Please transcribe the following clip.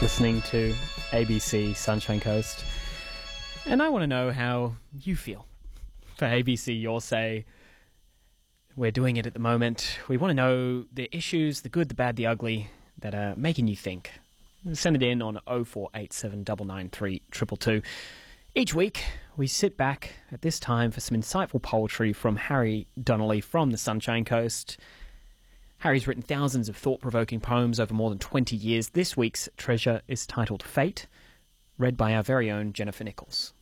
listening to ABC Sunshine Coast. And I want to know how you feel. For ABC Your Say, we're doing it at the moment. We want to know the issues, the good, the bad, the ugly, that are making you think. Send it in on 0487 993 222. Each week, we sit back at this time for some insightful poetry from Harry Donnelly from the Sunshine Coast. Harry's written thousands of thought-provoking poems over more than 20 years. This week's treasure is titled Fate, read by our very own Jennifer Nichols.